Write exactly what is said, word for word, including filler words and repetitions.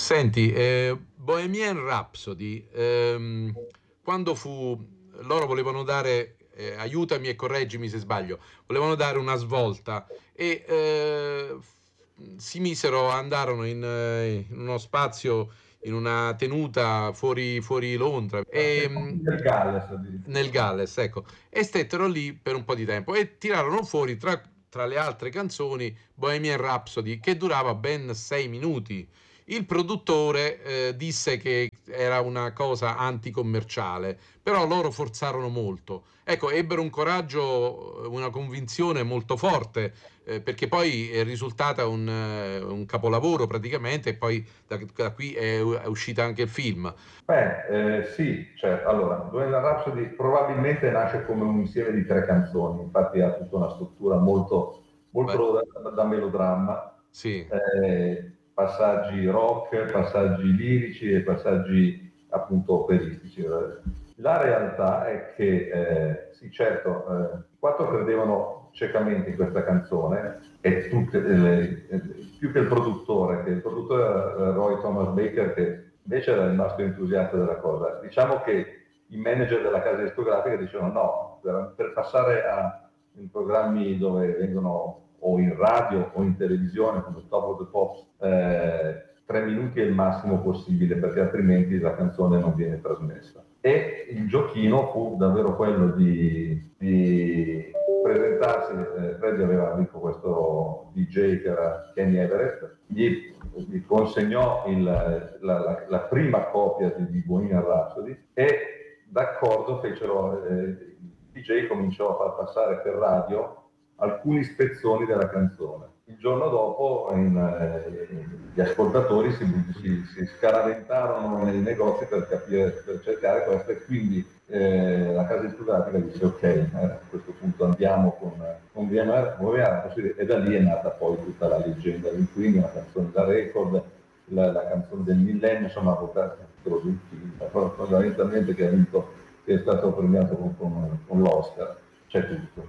Senti, eh, Bohemian Rhapsody, ehm, quando fu, loro volevano dare, eh, aiutami e correggimi se sbaglio, volevano dare una svolta e eh, f- si misero, andarono in, eh, in uno spazio, in una tenuta fuori, fuori Londra, e, mh, Del Galles nel addirittura. Galles, ecco, e stettero lì per un po' di tempo e tirarono fuori tra, tra le altre canzoni Bohemian Rhapsody, che durava ben sei minuti. Il produttore eh, disse che era una cosa anticommerciale, però loro forzarono molto. Ecco, ebbero un coraggio, una convinzione molto forte, eh, perché poi è risultata un, eh, un capolavoro praticamente, e poi da, da qui è, è uscita anche il film. Beh, eh, sì, cioè, allora, Bohemian Rhapsody probabilmente nasce come un insieme di tre canzoni, infatti ha tutta una struttura molto, Beh, molto da, da melodramma, sì, eh, passaggi rock, passaggi lirici e passaggi appunto operistici. La realtà è che, eh, sì, certo, eh, i quattro credevano ciecamente in questa canzone, e tutte, le- eh, più che il produttore, che il produttore era Roy Thomas Baker, che invece era rimasto entusiasta della cosa. Diciamo che i manager della casa discografica dicevano no, per, per passare a in programmi dove vengono o in radio o in televisione come Top of the Pops, eh, tre minuti è il massimo possibile, perché altrimenti la canzone non viene trasmessa. E il giochino fu davvero quello di, di presentarsi. eh, Freddy aveva amico questo D J che era Kenny Everett, gli, gli consegnò il, la, la, la prima copia di, di Bohemian Rhapsody, e d'accordo fecero, eh, il D J cominciò a far passare per radio alcuni spezzoni della canzone. Il giorno dopo in, eh, gli ascoltatori si, si, si scaraventarono nei negozi per capire, per cercare questo, e quindi eh, la casa discografica dice ok, eh, a questo punto andiamo con, con V M R, e da lì è nata poi tutta la leggenda del Queen, la canzone da record, la, la canzone del millennio, insomma, avvocato un film, fondamentalmente che ha vinto, che è stato premiato con, con, con l'Oscar, c'è tutto.